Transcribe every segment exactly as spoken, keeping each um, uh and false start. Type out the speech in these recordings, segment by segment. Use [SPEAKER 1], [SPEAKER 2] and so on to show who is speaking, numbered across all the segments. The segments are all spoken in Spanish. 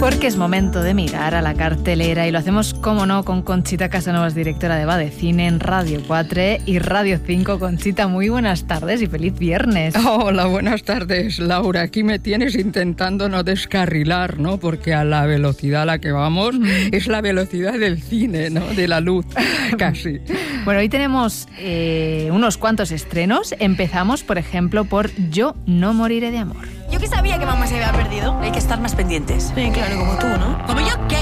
[SPEAKER 1] Porque es momento de mirar a la cartelera y lo hacemos, como no, con Conchita Casanovas, directora de Va de Cine en Radio cuatro y Radio cinco. Conchita, muy buenas tardes y feliz viernes.
[SPEAKER 2] Hola, buenas tardes, Laura. Aquí me tienes intentando no descarrilar, ¿no? Porque a la velocidad a la que vamos mm. es la velocidad del cine, ¿no? De la luz, casi.
[SPEAKER 1] Bueno, hoy tenemos eh, unos cuantos estrenos. Empezamos, por ejemplo, por Yo no moriré de amor.
[SPEAKER 3] Yo que sabía que mamá se había perdido.
[SPEAKER 4] Hay que estar más pendientes.
[SPEAKER 3] Sí, claro, como tú, ¿no?
[SPEAKER 4] ¿Como yo qué?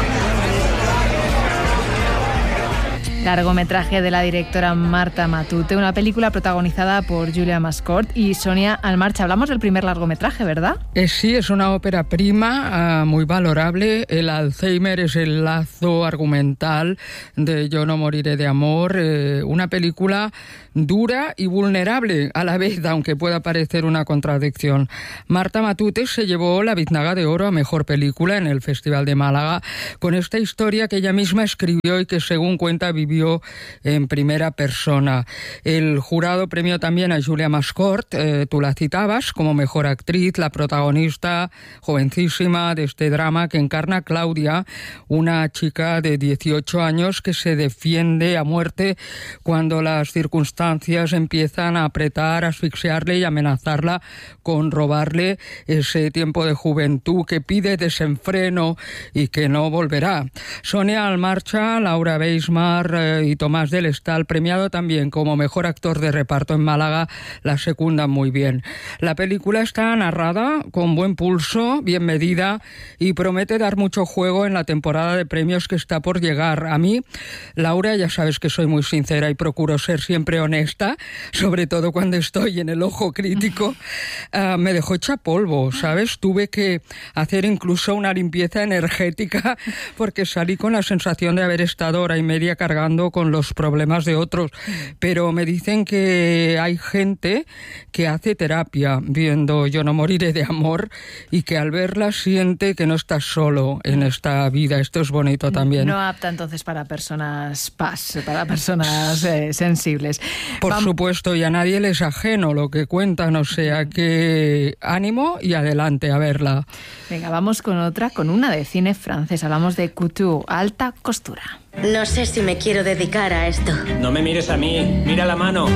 [SPEAKER 1] Largometraje de la directora Marta Matute, una película protagonizada por Julia Mascort y Sonia Almarcha. Hablamos del primer largometraje, ¿verdad?
[SPEAKER 2] Eh, sí, es una ópera prima, uh, muy valorable. El Alzheimer es el lazo argumental de Yo no moriré de amor. Eh, una película dura y vulnerable a la vez, aunque pueda parecer una contradicción. Marta Matute se llevó la Biznaga de Oro a Mejor Película en el Festival de Málaga con esta historia que ella misma escribió y que, según cuenta, vivió en primera persona. El jurado premió también a Julia Mascort, eh, tú la citabas, como mejor actriz, la protagonista jovencísima de este drama que encarna Claudia, una chica de dieciocho años que se defiende a muerte cuando las circunstancias empiezan a apretar, a asfixiarle y amenazarla con robarle ese tiempo de juventud que pide desenfreno y que no volverá. Sonia Almarcha, Laura Beismar y Tomás del Estal, premiado también como mejor actor de reparto en Málaga, la secundan muy bien. La película está narrada con buen pulso, bien medida y promete dar mucho juego en la temporada de premios que está por llegar. A mí, Laura, ya sabes que soy muy sincera y procuro ser siempre honesta, sobre todo cuando estoy en el ojo crítico, uh, me dejó hecha polvo, ¿sabes? Tuve que hacer incluso una limpieza energética porque salí con la sensación de haber estado hora y media cargando con los problemas de otros, pero me dicen que hay gente que hace terapia viendo Yo no moriré de amor y que al verla siente que no estás solo en esta vida. Esto es bonito también.
[SPEAKER 1] No apta entonces para personas paz, para personas eh, sensibles.
[SPEAKER 2] Por
[SPEAKER 1] Vam-
[SPEAKER 2] supuesto, y a nadie les ajeno lo que cuentan, o sea que ánimo y adelante a verla.
[SPEAKER 1] Venga, vamos con otra, con una de cine francés. Hablamos de couture, alta costura.
[SPEAKER 5] No sé si me quiero dedicar a esto.
[SPEAKER 6] No me mires a mí, mira la mano.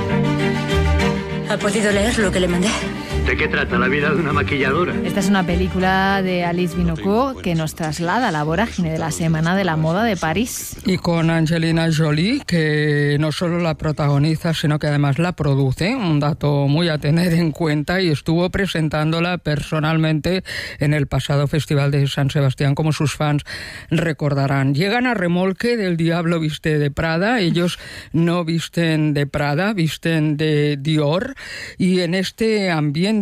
[SPEAKER 4] ¿Ha podido leer lo que le mandé?
[SPEAKER 7] ¿De qué trata la vida de una maquilladora?
[SPEAKER 1] Esta es una película de Alice Binocourt que nos traslada a la vorágine de la Semana de la Moda de París.
[SPEAKER 2] Y con Angelina Jolie, que no solo la protagoniza, sino que además la produce, un dato muy a tener en cuenta, y estuvo presentándola personalmente en el pasado Festival de San Sebastián, como sus fans recordarán. Llegan a remolque del Diablo viste de Prada, ellos no visten de Prada, visten de Dior, y en este ambiente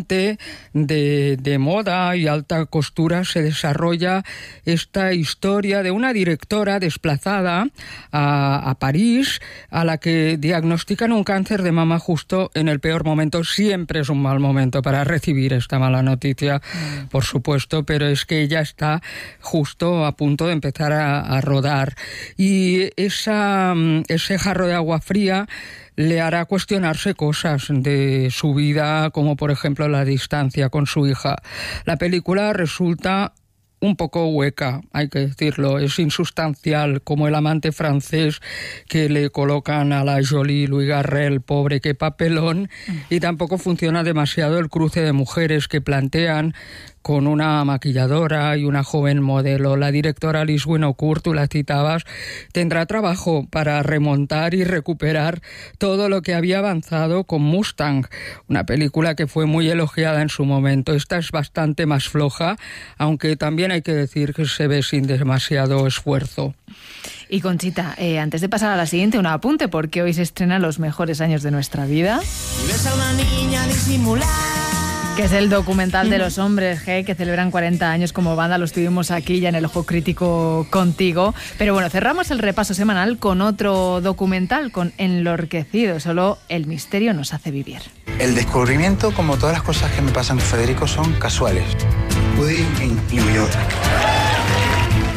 [SPEAKER 2] De, de moda y alta costura se desarrolla esta historia de una directora desplazada a, a París, a la que diagnostican un cáncer de mama justo en el peor momento. Siempre es un mal momento para recibir esta mala noticia, mm. por supuesto, pero es que ella está justo a punto de empezar a, a rodar. Y esa, ese jarro de agua fría le hará cuestionarse cosas de su vida, como por ejemplo la distancia con su hija. La película resulta un poco hueca, hay que decirlo, es insustancial, como el amante francés que le colocan a la Jolie, Louis Garrel, pobre, qué papelón, y tampoco funciona demasiado el cruce de mujeres que plantean con una maquilladora y una joven modelo. La directora Alice Binocourt, tú la citabas, tendrá trabajo para remontar y recuperar todo lo que había avanzado con Mustang, una película que fue muy elogiada en su momento. Esta es bastante más floja, aunque también hay que decir que se ve sin demasiado esfuerzo.
[SPEAKER 1] Y Conchita, eh, antes de pasar a la siguiente, un apunte, porque hoy se estrenan Los mejores años de nuestra vida.
[SPEAKER 3] Y ves a una niña disimular.
[SPEAKER 1] Que es el documental de los hombres G, que celebran cuarenta años como banda. Lo estuvimos aquí ya en el Ojo Crítico contigo. Pero bueno, cerramos el repaso semanal con otro documental, con Enlorquecido. Solo el misterio nos hace vivir.
[SPEAKER 8] El descubrimiento, como todas las cosas que me pasan con Federico, son casuales. Puede ir en New York.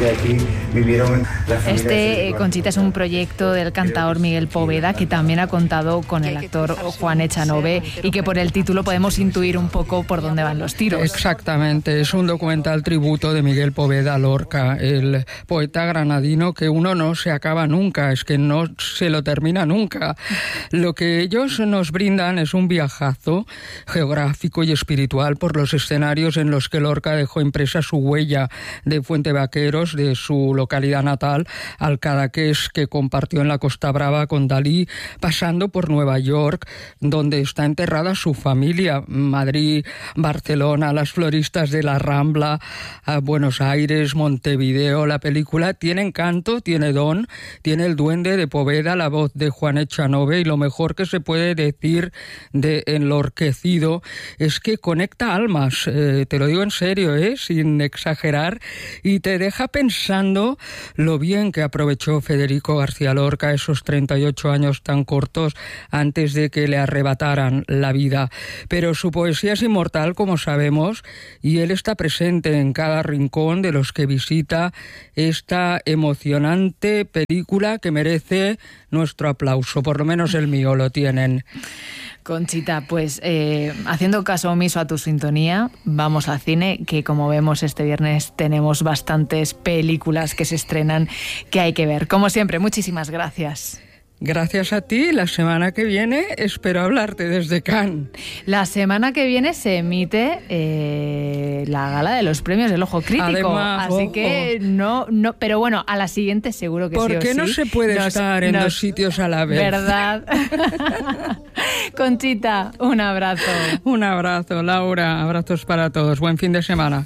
[SPEAKER 8] de aquí vivieron la familia.
[SPEAKER 1] Este, eh, Conchita, es un proyecto del cantador Miguel Poveda, que también ha contado con el actor Juan Echanove, y que por el título podemos intuir un poco por dónde van los tiros.
[SPEAKER 2] Exactamente, es un documental tributo de Miguel Poveda Lorca, el poeta granadino que uno no se acaba nunca, es que no se lo termina nunca. Lo que ellos nos brindan es un viajazo geográfico y espiritual por los escenarios en los que Lorca dejó impresa su huella, de Fuente Vaqueros, de su localidad natal, al Cadaqués que compartió en la Costa Brava con Dalí, pasando por Nueva York, donde está enterrada su familia, Madrid, Barcelona, las floristas de la Rambla, Buenos Aires, Montevideo. La película tiene encanto, tiene don, tiene el duende de Poveda, la voz de Juan Echanove, y lo mejor que se puede decir de Enlorquecido es que conecta almas, eh, te lo digo en serio, eh, sin exagerar, y te deja pensando lo bien que aprovechó Federico García Lorca esos treinta y ocho años tan cortos antes de que le arrebataran la vida. Pero su poesía es inmortal, como sabemos, y él está presente en cada rincón de los que visita esta emocionante película que merece nuestro aplauso, por lo menos el mío lo tienen.
[SPEAKER 1] Conchita, pues eh, haciendo caso omiso a tu sintonía, vamos al cine, que como vemos este viernes tenemos bastantes películas que se estrenan que hay que ver. Como siempre, muchísimas gracias.
[SPEAKER 2] Gracias a ti. La semana que viene espero hablarte desde Cannes.
[SPEAKER 1] La semana que viene se emite eh, la gala de los premios del Ojo Crítico.
[SPEAKER 2] Además,
[SPEAKER 1] así
[SPEAKER 2] ojo.
[SPEAKER 1] que no, no, pero bueno, a la siguiente seguro que sí.
[SPEAKER 2] ¿Por qué
[SPEAKER 1] o
[SPEAKER 2] no
[SPEAKER 1] sí
[SPEAKER 2] se puede
[SPEAKER 1] nos,
[SPEAKER 2] estar en
[SPEAKER 1] nos,
[SPEAKER 2] dos sitios a la vez?
[SPEAKER 1] ¿Verdad? Conchita, un abrazo.
[SPEAKER 2] Un abrazo, Laura. Abrazos para todos. Buen fin de semana.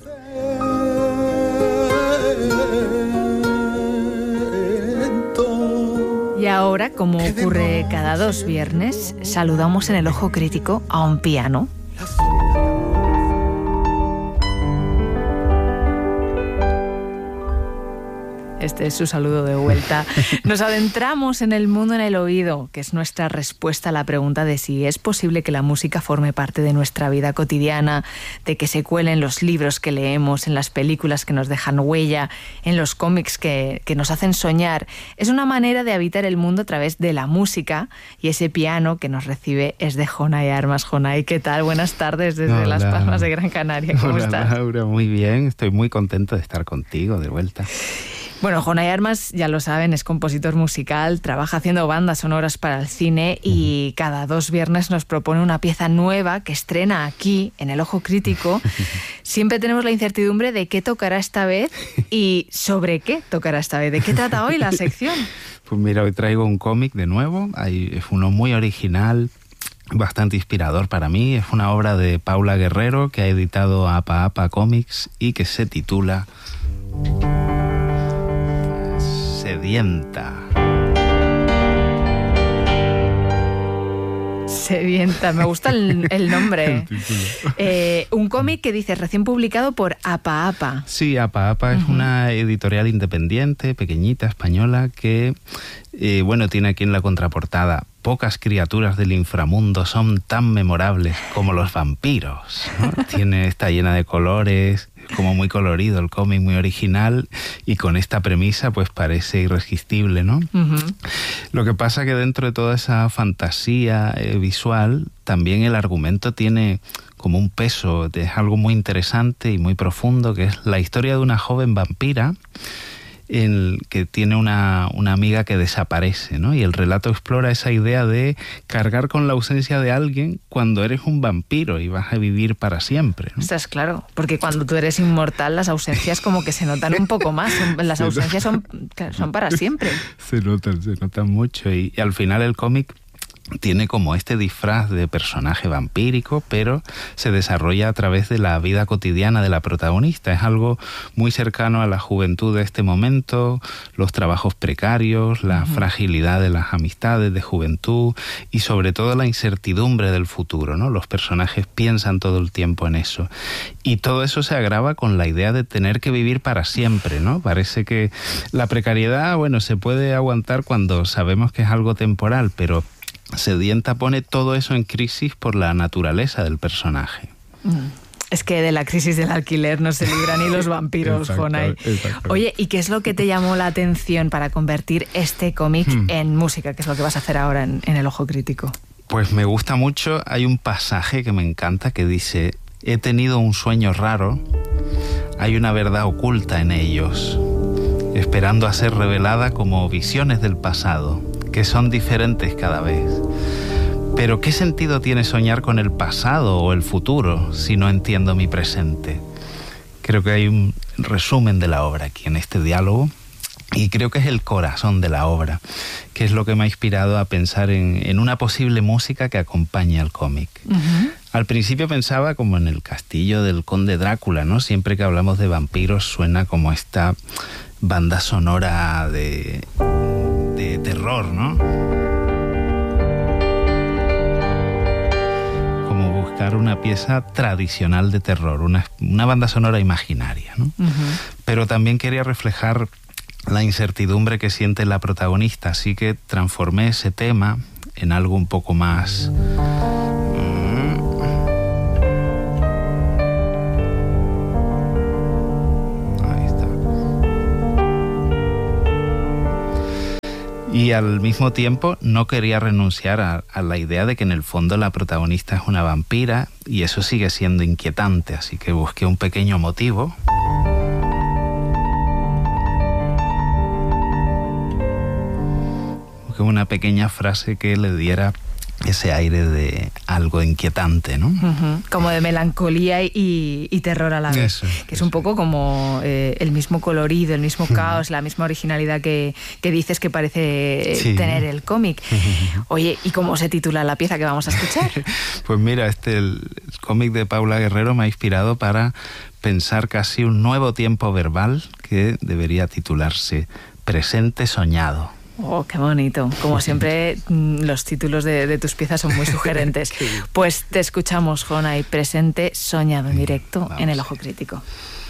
[SPEAKER 1] Y ahora, como ocurre cada dos viernes, saludamos en el Ojo Crítico a un piano. Este es su saludo de vuelta. Nos adentramos en el mundo en el oído, que es nuestra respuesta a la pregunta de si es posible que la música forme parte de nuestra vida cotidiana, de que se cuele en los libros que leemos, en las películas que nos dejan huella, en los cómics que, que nos hacen soñar. Es una manera de habitar el mundo a través de la música, y ese piano que nos recibe es de Jonay Armas. Jonay, ¿qué tal? Buenas tardes desde
[SPEAKER 9] Hola.
[SPEAKER 1] Las Palmas de Gran Canaria. ¿Cómo
[SPEAKER 9] Hola,
[SPEAKER 1] estás?
[SPEAKER 9] Laura, muy bien. Estoy muy contento de estar contigo de vuelta.
[SPEAKER 1] Bueno, Jonay Armas, ya lo saben, es compositor musical, trabaja haciendo bandas sonoras para el cine y cada dos viernes nos propone una pieza nueva que estrena aquí, en el Ojo Crítico. Siempre tenemos la incertidumbre de qué tocará esta vez y sobre qué tocará esta vez. ¿De qué trata hoy la sección?
[SPEAKER 9] Pues mira, hoy traigo un cómic de nuevo. Hay, es uno muy original, bastante inspirador para mí. Es una obra de Paula Guerrero que ha editado Apa Apa Comics y que se titula Sedienta.
[SPEAKER 1] Sedienta, me gusta el, el nombre. Eh, un cómic que dices recién publicado por Apa Apa.
[SPEAKER 9] Sí, Apa Apa uh-huh. es una editorial independiente, pequeñita, española, que eh, bueno, tiene aquí en la contraportada: pocas criaturas del inframundo son tan memorables como los vampiros, ¿no? Tiene, está llena de colores, como muy colorido el cómic, muy original, y con esta premisa pues parece irresistible, ¿no? Uh-huh. Lo que pasa que dentro de toda esa fantasía eh, visual, también el argumento tiene como un peso, es algo muy interesante y muy profundo, que es la historia de una joven vampira en que tiene una, una amiga que desaparece, ¿no? Y el relato explora esa idea de cargar con la ausencia de alguien cuando eres un vampiro y vas a vivir para siempre, ¿no?
[SPEAKER 1] Estás claro, porque cuando tú eres inmortal las ausencias como que se notan un poco más, las ausencias son, son para siempre.
[SPEAKER 9] Se notan, se notan mucho y, y al final el cómic tiene como este disfraz de personaje vampírico, pero se desarrolla a través de la vida cotidiana de la protagonista. Es algo muy cercano a la juventud de este momento, los trabajos precarios, la uh-huh. fragilidad de las amistades de juventud y sobre todo la incertidumbre del futuro, ¿no? Los personajes piensan todo el tiempo en eso. Y todo eso se agrava con la idea de tener que vivir para siempre, ¿no? Parece que la precariedad, bueno, se puede aguantar cuando sabemos que es algo temporal, pero Sedienta pone todo eso en crisis por la naturaleza del personaje.
[SPEAKER 1] Mm. Es que de la crisis del alquiler no se libran ni los vampiros, Jonay. Oye, ¿y qué es lo que te llamó la atención para convertir este cómic hmm. en música? ¿Qué es lo que vas a hacer ahora en, en El Ojo Crítico?
[SPEAKER 9] Pues me gusta mucho, hay un pasaje que me encanta que dice: he tenido un sueño raro, hay una verdad oculta en ellos, esperando a ser revelada como visiones del pasado, que son diferentes cada vez. Pero ¿qué sentido tiene soñar con el pasado o el futuro si no entiendo mi presente? Creo que hay un resumen de la obra aquí en este diálogo. Y creo que es el corazón de la obra, que es lo que me ha inspirado a pensar en, en una posible música que acompañe al cómic. Uh-huh. Al principio pensaba como en el castillo del conde Drácula, ¿no? Siempre que hablamos de vampiros suena como esta banda sonora de, de terror, ¿no? Como buscar una pieza tradicional de terror, una, una banda sonora imaginaria, ¿no? Uh-huh. Pero también quería reflejar la incertidumbre que siente la protagonista, así que transformé ese tema en algo un poco más... Ahí está. Y al mismo tiempo no quería renunciar a, a la idea de que en el fondo la protagonista es una vampira, y eso sigue siendo inquietante, así que busqué un pequeño motivo. Una pequeña frase que le diera ese aire de algo inquietante, ¿no?
[SPEAKER 1] Uh-huh. Como de melancolía y, y terror a la vez. Eso, que es eso. Un poco como eh, el mismo colorido, el mismo caos, la misma originalidad que, que dices que parece sí. tener el cómic. Oye, ¿y cómo se titula la pieza que vamos a escuchar?
[SPEAKER 9] Pues mira, este el, el cómic de Paula Guerrero me ha inspirado para pensar casi un nuevo tiempo verbal que debería titularse Presente Soñado.
[SPEAKER 1] Oh, qué bonito. Como siempre, los títulos de, de tus piezas son muy sugerentes. Pues te escuchamos, Jonay, Presente Soñado en directo. Vamos en El Ojo Crítico.